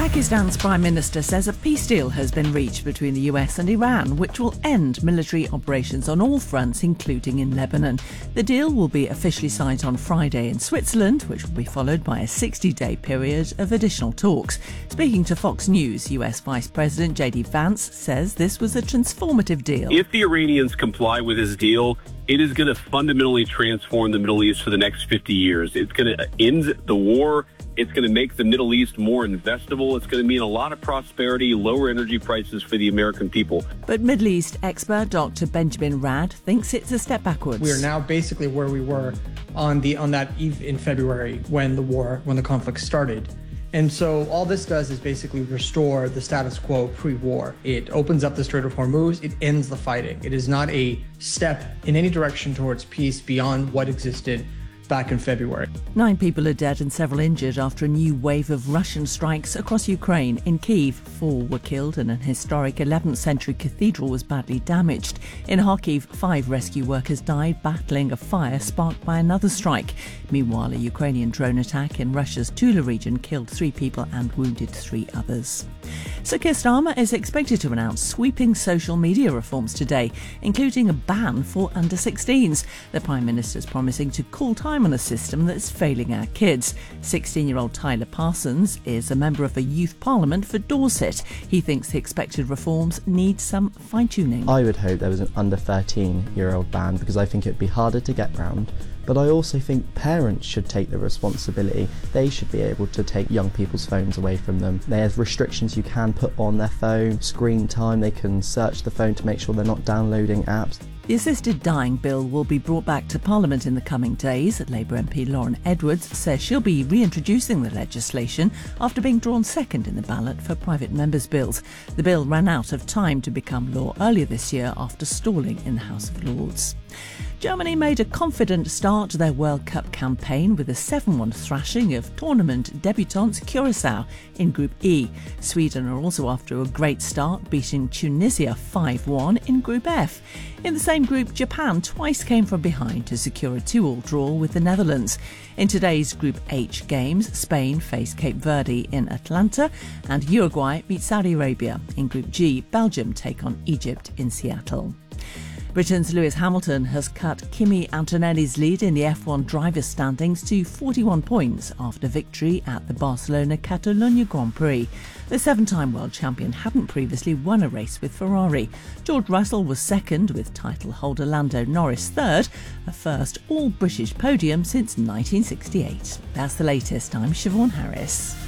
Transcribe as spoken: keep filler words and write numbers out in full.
Pakistan's Prime Minister says a peace deal has been reached between the U S and Iran, which will end military operations on all fronts, including in Lebanon. The deal will be officially signed on Friday in Switzerland, which will be followed by a sixty-day period of additional talks. Speaking to Fox News, U S Vice President J D Vance says this was a transformative deal. If the Iranians comply with this deal, it is going to fundamentally transform the Middle East for the next fifty years. It's going to end the war. It's going to make the Middle East more investable. It's going to mean a lot of prosperity, lower energy prices for the American people. But Middle East expert Doctor Benjamin Rad thinks it's a step backwards. We are now basically where we were on the on that eve in February when the war, when the conflict started. And so all this does is basically restore the status quo pre-war. It opens up the Strait of Hormuz. It ends the fighting. It is not a step in any direction towards peace beyond what existed back in February. Nine people are dead and several injured after a new wave of Russian strikes across Ukraine. In Kyiv, four were killed and an historic eleventh century cathedral was badly damaged. In Kharkiv, five rescue workers died battling a fire sparked by another strike. Meanwhile, a Ukrainian drone attack in Russia's Tula region killed three people and wounded three others. Sir Keir Starmer is expected to announce sweeping social media reforms today, including a ban for under sixteens. The Prime Minister is promising to call time on a system that's failing our kids. sixteen-year-old Tyler Parsons is a member of a youth parliament for Dorset. He thinks the expected reforms need some fine-tuning. I would hope there was an under thirteen-year-old ban because I think it would be harder to get round. But I also think parents should take the responsibility. They should be able to take young people's phones away from them. There's restrictions you can put on their phone, screen time, they can search the phone to make sure they're not downloading apps. The assisted dying bill will be brought back to Parliament in the coming days. Labour M P Lauren Edwards says she'll be reintroducing the legislation after being drawn second in the ballot for private members' bills. The bill ran out of time to become law earlier this year after stalling in the House of Lords. Germany made a confident start to their World Cup campaign with a seven one thrashing of tournament debutants Curaçao in Group E. Sweden are also off to a great start, beating Tunisia five one in Group F. In the same group, Japan twice came from behind to secure a two all draw with the Netherlands. In today's Group H games, Spain face Cape Verde in Atlanta and Uruguay meet Saudi Arabia. In Group G, Belgium take on Egypt in Seattle. Britain's Lewis Hamilton has cut Kimi Antonelli's lead in the F one drivers' standings to forty-one points after victory at the Barcelona Catalunya Grand Prix. The seven-time world champion hadn't previously won a race with Ferrari. George Russell was second, with title holder Lando Norris third, a first all-British podium since nineteen sixty-eight. That's the latest. I'm Siobhan Harris.